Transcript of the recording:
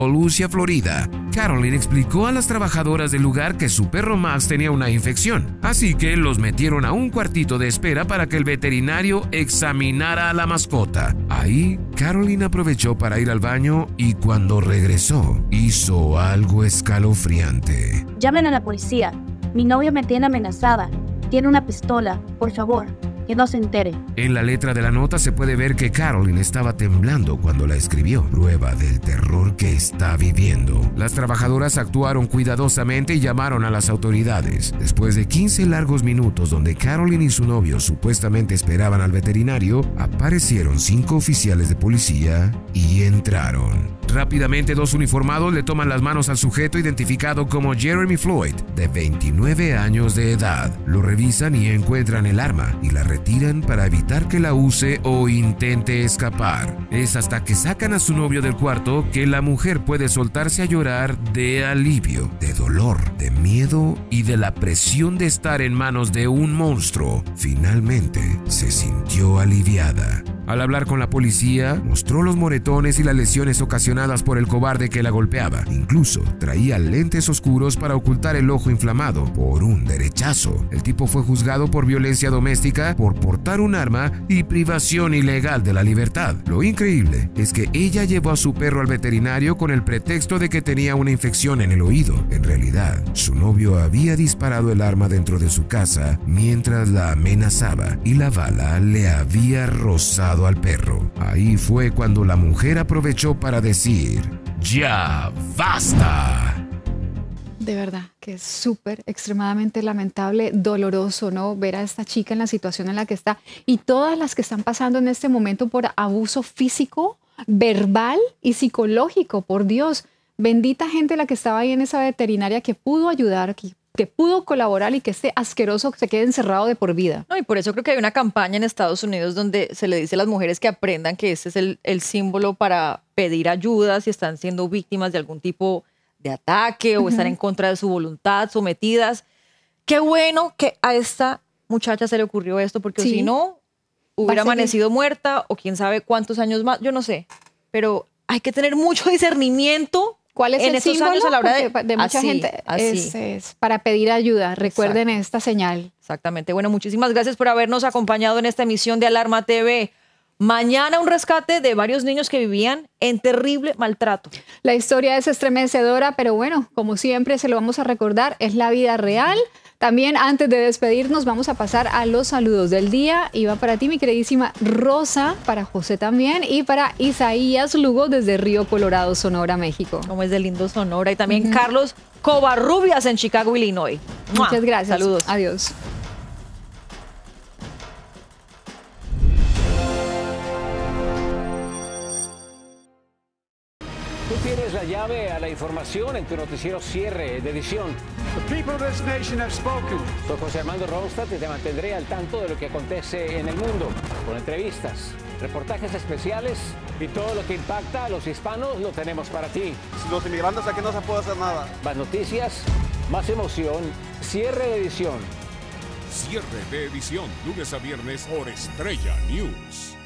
Lucia, Florida. Carolyn explicó a las trabajadoras del lugar que su perro Max tenía una infección, así que los metieron a un cuartito de espera para que el veterinario examinara a la mascota. Ahí, Carolyn aprovechó para ir al baño y cuando regresó, hizo algo escalofriante. Llamen a la policía. Mi novio me tiene amenazada. Tiene una pistola. Por favor, que no se entere. En la letra de la nota se puede ver que Carolyn estaba temblando cuando la escribió, prueba del terror que está viviendo. Las trabajadoras actuaron cuidadosamente y llamaron a las autoridades. Después de 15 largos minutos donde Carolyn y su novio supuestamente esperaban al veterinario, aparecieron 5 oficiales de policía y entraron. Rápidamente 2 uniformados le toman las manos al sujeto identificado como Jeremy Floyd, de 29 años de edad. Lo revisan y encuentran el arma y la retiran para evitar que la use o intente escapar. Es hasta que sacan a su novio del cuarto que la mujer puede soltarse a llorar de alivio, de dolor, de miedo y de la presión de estar en manos de un monstruo. Finalmente se sintió aliviada. Al hablar con la policía, mostró los moretones y las lesiones ocasionadas por el cobarde que la golpeaba. Incluso traía lentes oscuros para ocultar el ojo inflamado por un derechazo. El tipo fue juzgado por violencia doméstica, por portar un arma y privación ilegal de la libertad. Lo increíble es que ella llevó a su perro al veterinario con el pretexto de que tenía una infección en el oído. En realidad, su novio había disparado el arma dentro de su casa mientras la amenazaba y la bala le había rozado al perro. Ahí fue cuando la mujer aprovechó para decir: ¡ya basta! De verdad que es súper, extremadamente lamentable, doloroso, ¿no? Ver a esta chica en la situación en la que está y todas las que están pasando en este momento por abuso físico, verbal y psicológico. Por Dios, bendita gente la que estaba ahí en esa veterinaria que pudo ayudar, que pudo colaborar y que este asqueroso se quede encerrado de por vida. No, y por eso creo que hay una campaña en Estados Unidos donde se le dice a las mujeres que aprendan que este es el símbolo para pedir ayuda si están siendo víctimas de algún tipo de ataque o están en contra de su voluntad, sometidas. Qué bueno que a esta muchacha se le ocurrió esto, porque si no, hubiera amanecido muerta o quién sabe cuántos años más, yo no sé. Pero hay que tener mucho discernimiento. ¿Cuál es en el símbolo? Años a la hora de mucha gente es para pedir ayuda. Recuerden esta señal. Exactamente. Bueno, muchísimas gracias por habernos acompañado en esta emisión de Alarma TV. Mañana un rescate de varios niños que vivían en terrible maltrato. La historia es estremecedora, pero bueno, como siempre se lo vamos a recordar, es la vida real. También antes de despedirnos vamos a pasar a los saludos del día. Y va para ti, mi queridísima Rosa, para José también y para Isaías Lugo desde Río Colorado, Sonora, México. Como es de lindo Sonora. Y también Carlos Covarrubias en Chicago, Illinois. Muchas gracias. Saludos. Adiós. Tú tienes la llave a la información en tu noticiero cierre de edición. The people of this nation have spoken. Soy José Armando Ronstadt y te mantendré al tanto de lo que acontece en el mundo, con entrevistas, reportajes especiales y todo lo que impacta a los hispanos lo tenemos para ti. Los inmigrantes aquí no se puede hacer nada. Más noticias, más emoción, cierre de edición. Cierre de edición, lunes a viernes por Estrella News.